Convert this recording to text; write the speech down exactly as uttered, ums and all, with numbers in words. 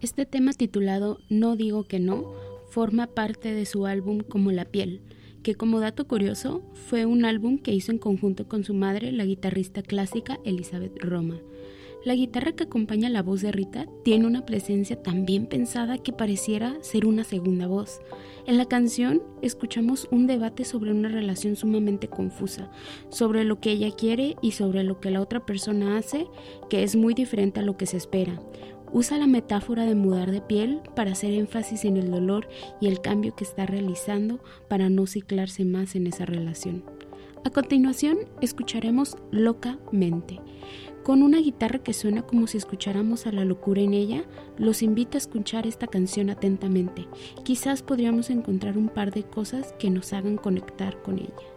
Este tema titulado No digo que no forma parte de su álbum Como la piel, que como dato curioso fue un álbum que hizo en conjunto con su madre, la guitarrista clásica Elizabeth Roma. La guitarra que acompaña la voz de Rita tiene una presencia tan bien pensada que pareciera ser una segunda voz. En la canción escuchamos un debate sobre una relación sumamente confusa, sobre lo que ella quiere y sobre lo que la otra persona hace, que es muy diferente a lo que se espera. Usa la metáfora de mudar de piel para hacer énfasis en el dolor y el cambio que está realizando para no ciclarse más en esa relación. A continuación, escucharemos Locamente. Con una guitarra que suena como si escucháramos a la locura en ella, los invito a escuchar esta canción atentamente. Quizás podríamos encontrar un par de cosas que nos hagan conectar con ella.